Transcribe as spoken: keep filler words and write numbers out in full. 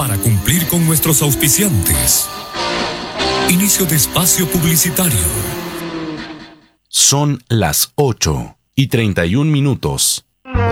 para cumplir con nuestros auspiciantes. Inicio de espacio publicitario. Son las ocho y treinta y un minutos.